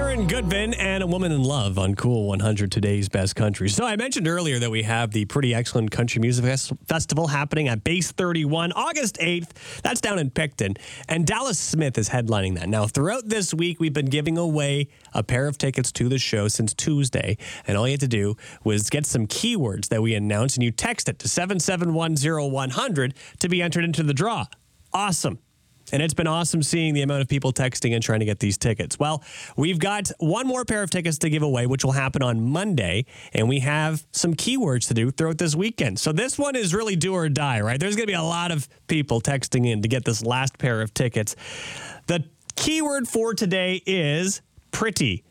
Aaron Goodvin and A Woman in Love on Cool 100, today's best country. So I mentioned earlier that we have the Pretty Excellent Country Music Festival happening at Base 31, August 8th. That's down in Picton. And Dallas Smith is headlining that. Now, throughout this week, we've been giving away a pair of tickets to the show since Tuesday. And all you had to do was get some keywords that we announced, and you text it to 7710100 to be entered into the draw. Awesome. And it's been awesome seeing the amount of people texting and trying to get these tickets. Well, we've got one more pair of tickets to give away, which will happen on Monday. And we have some keywords to do throughout this weekend. So this one is really do or die, right? There's going to be a lot of people texting in to get this last pair of tickets. The keyword for today is pretty.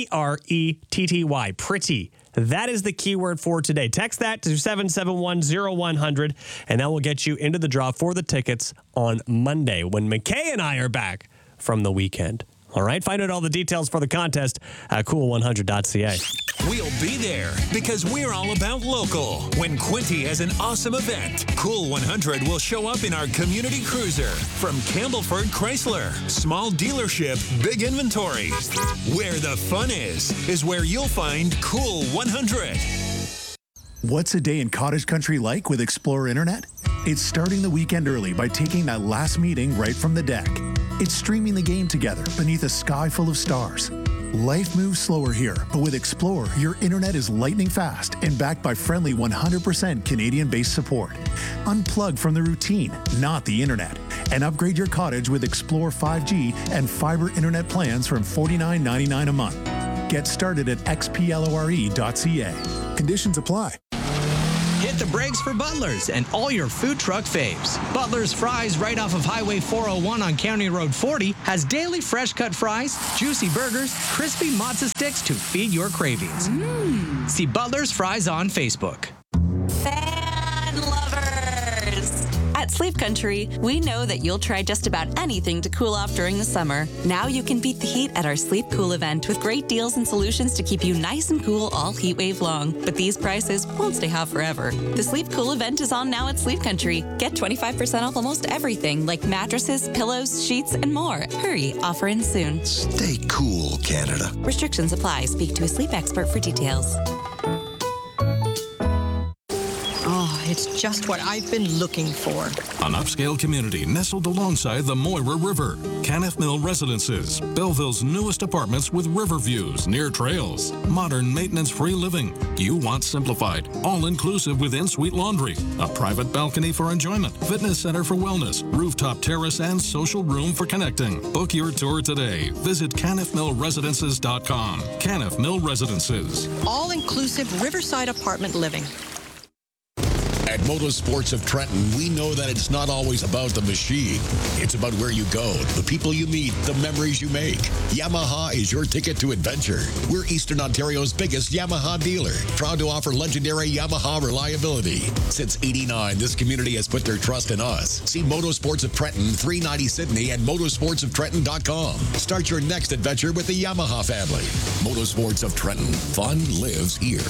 Pretty. Pretty. That is the keyword for today. Text that to 7710100, and that will get you into the draw for the tickets on Monday when McKay and I are back from the weekend. All right, find out all the details for the contest at cool100.ca. We'll be there because we're all about local. When Quinty has an awesome event, Cool 100 will show up in our community cruiser from Campbellford Chrysler. Small dealership, big inventory. Where the fun is where you'll find Cool 100. What's a day in cottage country like with Explorer Internet? It's starting the weekend early by taking that last meeting right from the deck. It's streaming the game together beneath a sky full of stars. Life moves slower here, but with Explorer, your internet is lightning fast and backed by friendly 100% Canadian-based support. Unplug from the routine, not the internet, and upgrade your cottage with Explorer 5G and fiber internet plans from $49.99 a month. Get started at xplore.ca. Conditions apply. Hit the brakes for Butler's and all your food truck faves. Butler's Fries right off of Highway 401 on County Road 40 has daily fresh cut fries, juicy burgers, crispy matzo sticks to feed your cravings. See Butler's Fries on Facebook. Fan lovers! At Sleep Country, we know that you'll try just about anything to cool off during the summer. Now you can beat the heat at our Sleep Cool event with great deals and solutions to keep you nice and cool all heat wave long. But these prices won't stay hot forever. The Sleep Cool event is on now at Sleep Country. Get 25% off almost everything like mattresses, pillows, sheets, and more. Hurry, offer ends soon. Stay cool, Canada. Restrictions apply. Speak to a sleep expert for details. It's just what I've been looking for. An upscale community nestled alongside the Moira River. Canniff Mill Residences, Belleville's newest apartments with river views near trails. Modern maintenance-free living. You want simplified, all-inclusive with in-suite laundry. A private balcony for enjoyment. Fitness center for wellness. Rooftop terrace and social room for connecting. Book your tour today. Visit CanniffMillResidences.com. Canniff Mill Residences. All-inclusive riverside apartment living. At Motorsports of Trenton, we know that it's not always about the machine. It's about where you go, the people you meet, the memories you make. Yamaha is your ticket to adventure. We're Eastern Ontario's biggest Yamaha dealer, proud to offer legendary Yamaha reliability. Since '89, this community has put their trust in us. See Motorsports of Trenton, 390 Sydney, and motorsportsoftrenton.com. Start your next adventure with the Yamaha family. Motorsports of Trenton. Fun lives here.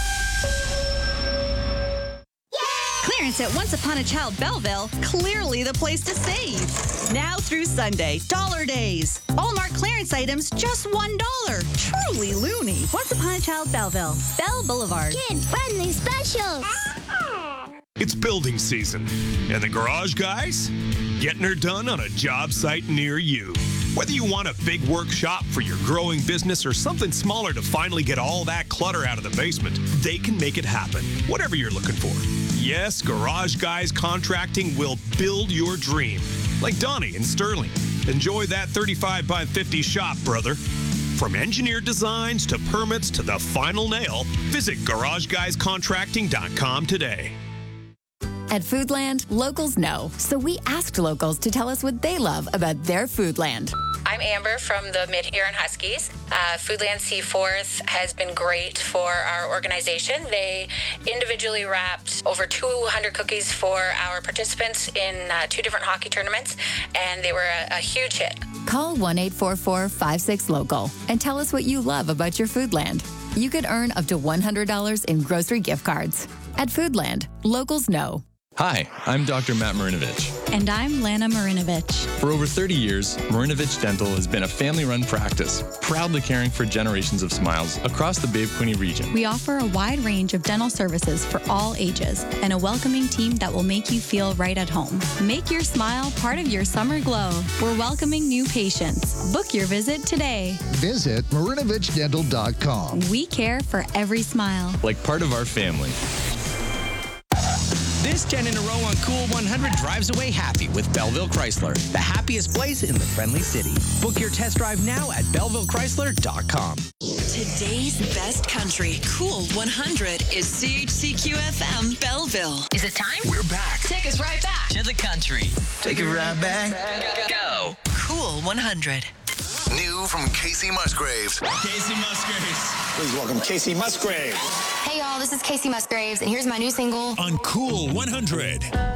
Clearance at Once Upon a Child Belleville, clearly the place to save. Now through Sunday, Dollar Days. All marked clearance items, just $1. Truly loony. Once Upon a Child Belleville, Bell Boulevard. Kid-friendly specials. It's building season, and the garage guys getting her done on a job site near you. Whether you want a big workshop for your growing business or something smaller to finally get all that clutter out of the basement, they can make it happen, whatever you're looking for. Yes, Garage Guys Contracting will build your dream. Like Donnie in Sterling. Enjoy that 35 by 50 shop, brother. From engineered designs to permits to the final nail, visit GarageGuysContracting.com today. At Foodland, locals know, so we asked locals to tell us what they love about their Foodland. I'm Amber from the Mid-Huron Huskies. Foodland Seaforth has been great for our organization. They individually wrapped over 200 cookies for our participants in 2 different hockey tournaments, and they were a huge hit. Call 1-844-56-LOCAL and tell us what you love about your Foodland. You could earn up to $100 in grocery gift cards. At Foodland, locals know. Hi, I'm Dr. Matt Marinovich. And I'm Lana Marinovich. For over 30 years, Marinovich Dental has been a family-run practice, proudly caring for generations of smiles across the Bay of Quinte region. We offer a wide range of dental services for all ages and a welcoming team that will make you feel right at home. Make your smile part of your summer glow. We're welcoming new patients. Book your visit today. Visit MarinovicDental.com. We care for every smile. Like part of our family. This 10 in a row on Cool 100 drives away happy with Belleville Chrysler, the happiest place in the friendly city. Book your test drive now at BellevilleChrysler.com. Today's best country, Cool 100, is CHCQ-FM Belleville. Is it time? We're back. Take us right back To the country. Take it right back. Go. Cool 100. New from Casey Musgraves. Casey Musgraves. Please welcome Casey Musgraves. Hey y'all, this is Casey Musgraves, and here's my new single on Cool 100.